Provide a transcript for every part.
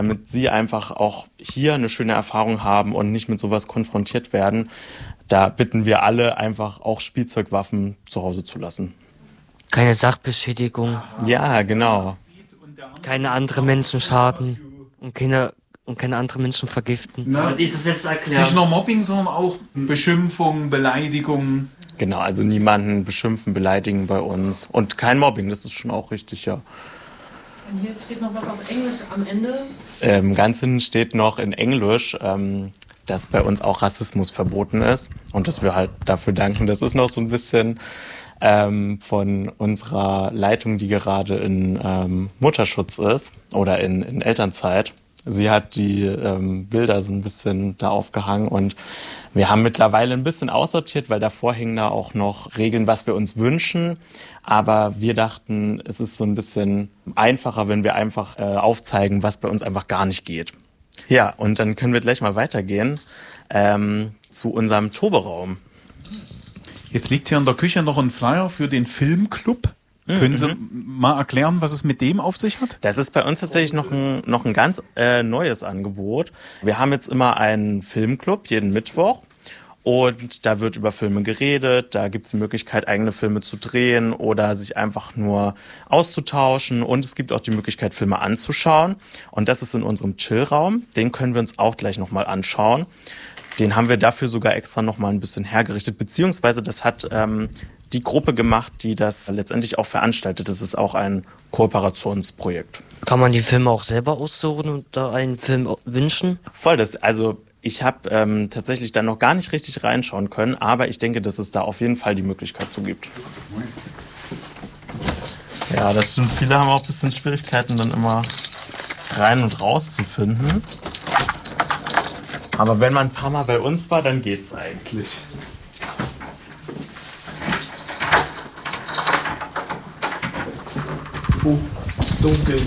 damit sie einfach auch hier eine schöne Erfahrung haben und nicht mit sowas konfrontiert werden. Da bitten wir alle einfach auch Spielzeugwaffen zu Hause zu lassen. Keine Sachbeschädigung. Ja, genau. Keine anderen Menschen schaden und keine anderen Menschen vergiften. Na, Wie ist das jetzt erklärt? Nicht nur Mobbing, sondern auch Beschimpfung, Beleidigung. Genau, also niemanden beschimpfen, beleidigen bei uns. Und kein Mobbing, das ist schon auch richtig, ja. Und hier steht noch was auf Englisch am Ende. Ganz hinten steht noch in Englisch, dass bei uns auch Rassismus verboten ist. Und dass wir halt dafür danken. Das ist noch so ein bisschen von unserer Leitung, die gerade in Mutterschutz ist oder in Elternzeit. Sie hat die Bilder so ein bisschen da aufgehangen und wir haben mittlerweile ein bisschen aussortiert, weil davor hingen da auch noch Regeln, was wir uns wünschen. Aber wir dachten, es ist so ein bisschen einfacher, wenn wir einfach aufzeigen, was bei uns einfach gar nicht geht. Ja, und dann können wir gleich mal weitergehen zu unserem Toberaum. Jetzt liegt hier in der Küche noch ein Flyer für den Filmclub. Können Sie mal erklären, was es mit dem auf sich hat? Das ist bei uns tatsächlich noch ein ganz neues Angebot. Wir haben jetzt immer einen Filmclub, jeden Mittwoch. Und da wird über Filme geredet, da gibt es die Möglichkeit, eigene Filme zu drehen oder sich einfach nur auszutauschen. Und es gibt auch die Möglichkeit, Filme anzuschauen. Und das ist in unserem Chillraum. Den können wir uns auch gleich nochmal anschauen. Den haben wir dafür sogar extra nochmal ein bisschen hergerichtet. Beziehungsweise das hat die Gruppe gemacht, die das letztendlich auch veranstaltet. Das ist auch ein Kooperationsprojekt. Kann man die Filme auch selber aussuchen und da einen Film wünschen? Voll, ich habe tatsächlich da noch gar nicht richtig reinschauen können, aber ich denke, dass es da auf jeden Fall die Möglichkeit zu gibt. Ja, das stimmt. Viele haben auch ein bisschen Schwierigkeiten, dann immer rein und raus zu finden. Aber wenn man ein paar Mal bei uns war, dann geht's eigentlich. Oh, dunkel.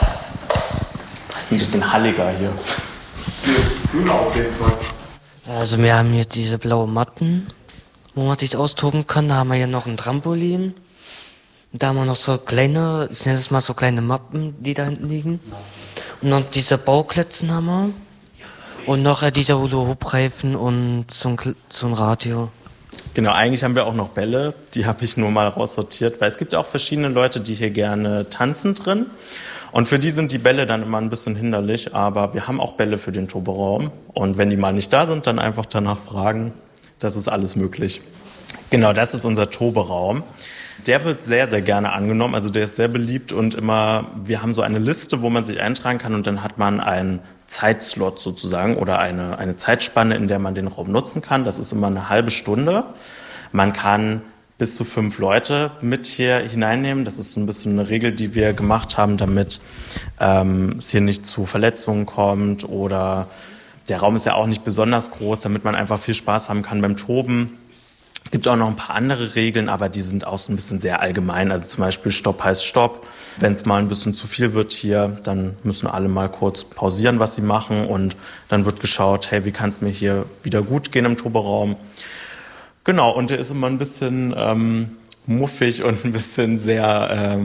Ist ein bisschen halliger hier. Kühler auf jeden Fall. Also wir haben hier diese blauen Matten, wo man sich austoben kann. Da haben wir hier noch ein Trampolin. Da haben wir noch so kleine, ich nenne es mal so kleine Mappen, die da hinten liegen. Und noch diese Bauklötzen haben wir. Und noch dieser Hula-Hoop-Reifen und so ein Radio. Genau, eigentlich haben wir auch noch Bälle. Die habe ich nur mal raussortiert, weil es gibt auch verschiedene Leute, die hier gerne tanzen drin. Und für die sind die Bälle dann immer ein bisschen hinderlich. Aber wir haben auch Bälle für den Toberaum. Und wenn die mal nicht da sind, dann einfach danach fragen. Das ist alles möglich. Genau, das ist unser Toberaum. Der wird sehr, sehr gerne angenommen. Also der ist sehr beliebt und wir haben so eine Liste, wo man sich eintragen kann und dann hat man einen Zeitslot sozusagen oder eine Zeitspanne, in der man den Raum nutzen kann. Das ist immer eine halbe Stunde. Man kann bis zu 5 Leute mit hier hineinnehmen. Das ist so ein bisschen eine Regel, die wir gemacht haben, damit es hier nicht zu Verletzungen kommt oder der Raum ist ja auch nicht besonders groß, damit man einfach viel Spaß haben kann beim Toben. Es gibt auch noch ein paar andere Regeln, aber die sind auch so ein bisschen sehr allgemein. Also zum Beispiel Stopp heißt Stopp. Wenn es mal ein bisschen zu viel wird hier, dann müssen alle mal kurz pausieren, was sie machen. Und dann wird geschaut, hey, wie kann es mir hier wieder gut gehen im Toberaum? Genau, und der ist immer ein bisschen muffig und ein bisschen sehr,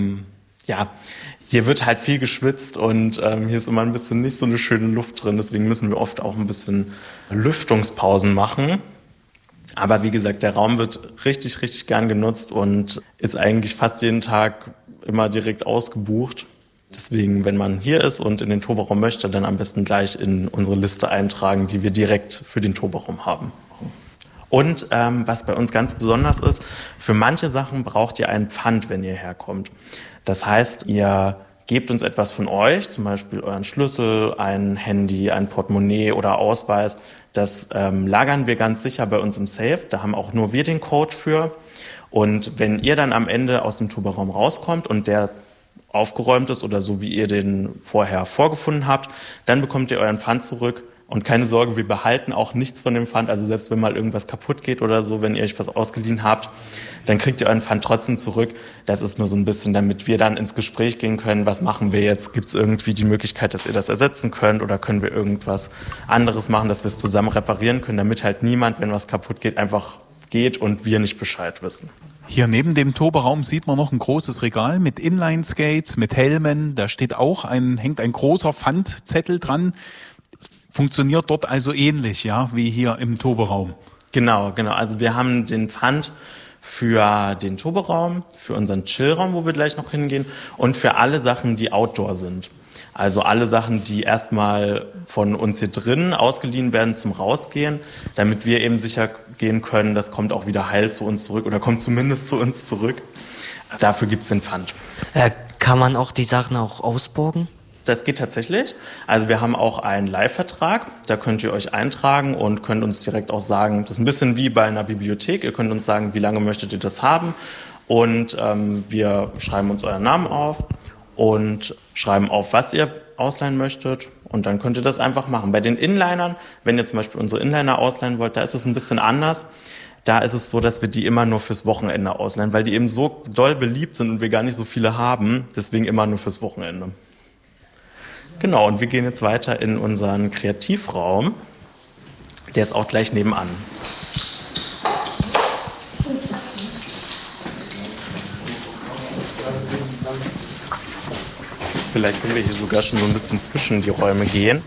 hier wird halt viel geschwitzt und hier ist immer ein bisschen nicht so eine schöne Luft drin. Deswegen müssen wir oft auch ein bisschen Lüftungspausen machen. Aber wie gesagt, der Raum wird richtig, richtig gern genutzt und ist eigentlich fast jeden Tag immer direkt ausgebucht. Deswegen, wenn man hier ist und in den Toberaum möchte, dann am besten gleich in unsere Liste eintragen, die wir direkt für den Toberaum haben. Und was bei uns ganz besonders ist, für manche Sachen braucht ihr einen Pfand, wenn ihr herkommt. Das heißt, ihr gebt uns etwas von euch, zum Beispiel euren Schlüssel, ein Handy, ein Portemonnaie oder Ausweis. Das lagern wir ganz sicher bei uns im Safe. Da haben auch nur wir den Code für. Und wenn ihr dann am Ende aus dem Toberaum rauskommt und der aufgeräumt ist oder so, wie ihr den vorher vorgefunden habt, dann bekommt ihr euren Pfand zurück. Und keine Sorge, wir behalten auch nichts von dem Pfand. Also selbst wenn mal irgendwas kaputt geht oder so, wenn ihr euch was ausgeliehen habt, dann kriegt ihr euren Pfand trotzdem zurück. Das ist nur so ein bisschen, damit wir dann ins Gespräch gehen können. Was machen wir jetzt? Gibt es irgendwie die Möglichkeit, dass ihr das ersetzen könnt? Oder können wir irgendwas anderes machen, dass wir es zusammen reparieren können, damit halt niemand, wenn was kaputt geht, einfach geht und wir nicht Bescheid wissen. Hier neben dem Toberaum sieht man noch ein großes Regal mit Inline-Skates, mit Helmen. Da steht auch hängt ein großer Pfandzettel dran. Funktioniert dort also ähnlich, ja, wie hier im Toberaum. Genau. Also wir haben den Pfand für den Toberaum, für unseren Chillraum, wo wir gleich noch hingehen, und für alle Sachen, die Outdoor sind. Also alle Sachen, die erstmal von uns hier drin ausgeliehen werden zum Rausgehen, damit wir eben sicher gehen können, das kommt auch wieder heil zu uns zurück oder kommt zumindest zu uns zurück. Dafür gibt's den Pfand. Kann man auch die Sachen auch ausborgen? Das geht tatsächlich. Also wir haben auch einen Leihvertrag, da könnt ihr euch eintragen und könnt uns direkt auch sagen, das ist ein bisschen wie bei einer Bibliothek, ihr könnt uns sagen, wie lange möchtet ihr das haben, und wir schreiben uns euren Namen auf und schreiben auf, was ihr ausleihen möchtet, und dann könnt ihr das einfach machen. Bei den Inlinern, wenn ihr zum Beispiel unsere Inliner ausleihen wollt, da ist es ein bisschen anders. Da ist es so, dass wir die immer nur fürs Wochenende ausleihen, weil die eben so doll beliebt sind und wir gar nicht so viele haben, deswegen immer nur fürs Wochenende. Genau, und wir gehen jetzt weiter in unseren Kreativraum. Der ist auch gleich nebenan. Vielleicht können wir hier sogar schon so ein bisschen zwischen die Räume gehen.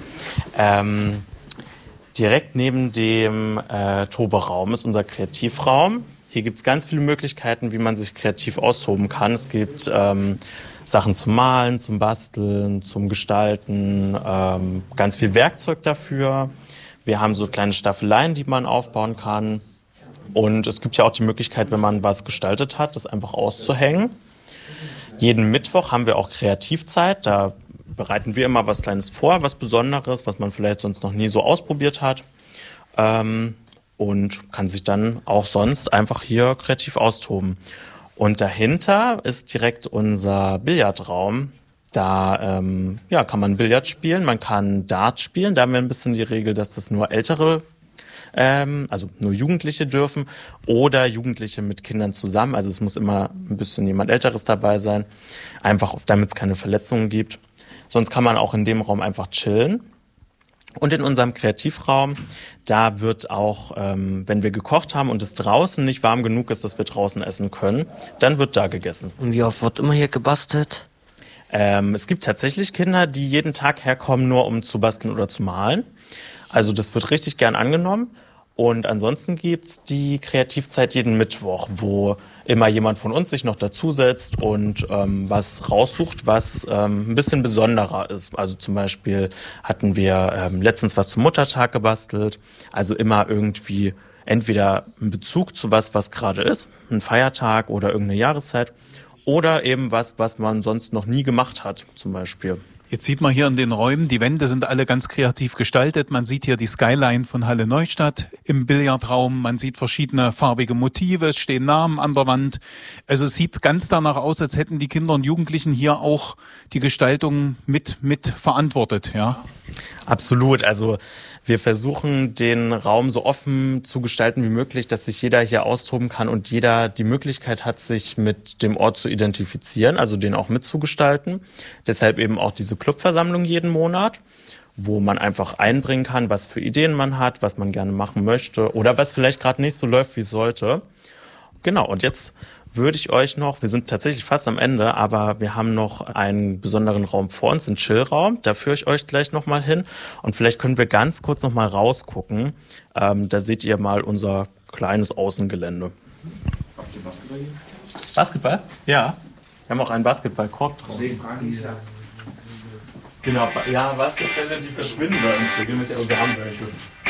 Direkt neben dem Toberaum ist unser Kreativraum. Hier gibt es ganz viele Möglichkeiten, wie man sich kreativ austoben kann. Es gibt Sachen zum Malen, zum Basteln, zum Gestalten, ganz viel Werkzeug dafür. Wir haben so kleine Staffeleien, die man aufbauen kann. Und es gibt ja auch die Möglichkeit, wenn man was gestaltet hat, das einfach auszuhängen. Jeden Mittwoch haben wir auch Kreativzeit. Da bereiten wir immer was Kleines vor, was Besonderes, was man vielleicht sonst noch nie so ausprobiert hat. Und kann sich dann auch sonst einfach hier kreativ austoben. Und dahinter ist direkt unser Billardraum. Da kann man Billard spielen, man kann Dart spielen. Da haben wir ein bisschen die Regel, dass das nur Ältere, also nur Jugendliche dürfen oder Jugendliche mit Kindern zusammen. Also es muss immer ein bisschen jemand Älteres dabei sein, einfach damit es keine Verletzungen gibt. Sonst kann man auch in dem Raum einfach chillen. Und in unserem Kreativraum, da wird auch, wenn wir gekocht haben und es draußen nicht warm genug ist, dass wir draußen essen können, dann wird da gegessen. Und wie oft wird immer hier gebastelt? Es gibt tatsächlich Kinder, die jeden Tag herkommen, nur um zu basteln oder zu malen. Also das wird richtig gern angenommen. Und ansonsten gibt's die Kreativzeit jeden Mittwoch, wo immer jemand von uns sich noch dazusetzt und was raussucht, was ein bisschen besonderer ist. Also zum Beispiel hatten wir letztens was zum Muttertag gebastelt. Also immer irgendwie entweder ein Bezug zu was gerade ist, ein Feiertag oder irgendeine Jahreszeit, oder eben was man sonst noch nie gemacht hat, zum Beispiel. Jetzt sieht man hier in den Räumen, die Wände sind alle ganz kreativ gestaltet. Man sieht hier die Skyline von Halle Neustadt im Billardraum. Man sieht verschiedene farbige Motive, es stehen Namen an der Wand. Also es sieht ganz danach aus, als hätten die Kinder und Jugendlichen hier auch die Gestaltung mit verantwortet, ja. Absolut. Also wir versuchen, den Raum so offen zu gestalten wie möglich, dass sich jeder hier austoben kann und jeder die Möglichkeit hat, sich mit dem Ort zu identifizieren, also den auch mitzugestalten. Deshalb eben auch diese Clubversammlung jeden Monat, wo man einfach einbringen kann, was für Ideen man hat, was man gerne machen möchte oder was vielleicht gerade nicht so läuft, wie es sollte. Genau, und jetzt würde ich euch noch, wir sind tatsächlich fast am Ende, aber wir haben noch einen besonderen Raum vor uns, den Chillraum. Da führe ich euch gleich nochmal hin. Und vielleicht können wir ganz kurz nochmal rausgucken. Da seht ihr mal unser kleines Außengelände. Habt ihr Basketball hier? Basketball? Ja. Wir haben auch einen Basketballkorb drauf. Deswegen frage ich ja. Genau, ja, Basketbälle, die verschwinden bei uns regelmäßig, aber wir haben welche.